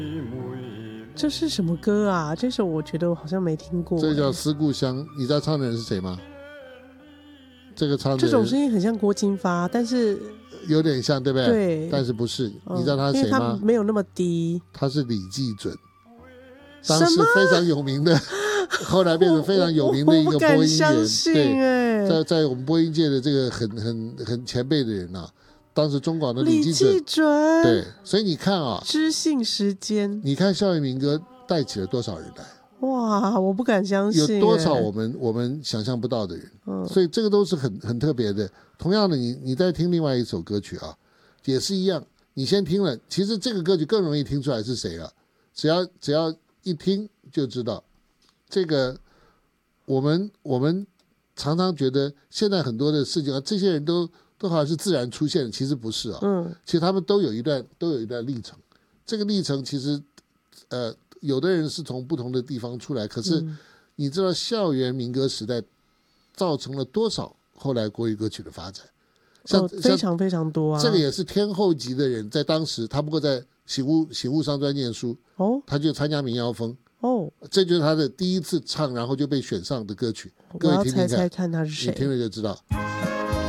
这是什么歌啊？这首我觉得我好像没听过。 这叫《思故乡》，你知道唱的人是谁吗？这个唱的人这种声音很像郭金发，但是有点像，对不对？ 对， 但是不是？你知道他是谁吗？ 因为他没有那么低。 他是李济准，当时非常有名的，后来变成非常有名的一个播音员。对，在我们播音界的这个很前辈的人啊，当时中广的李济准，对，所以你看啊， 知性时间， 你看校园民歌带起了多少人来？ 哇，我不敢相信， 有多少我们想象不到的人，所以这个都是很特别的。同样的，你再听另外一首歌曲啊，也是一样，你先听了，其实这个歌曲更容易听出来是谁了，只要一听就知道。这个我们常常觉得现在很多的事情啊，这些人都好像是自然出现的，其实不是啊，其实他们都有一段历程，这个历程其实有的人是从不同的地方出来，可是你知道校园民歌时代造成了多少后来国语歌曲的发展？ 非常非常多啊！ 这个也是天后级的人，在当时他不过在醒悟商专念书，他就参加民谣风，这就是他的第一次唱，然后就被选上的歌曲。各位听听看， 我要猜猜看他是谁？ 你听了就知道。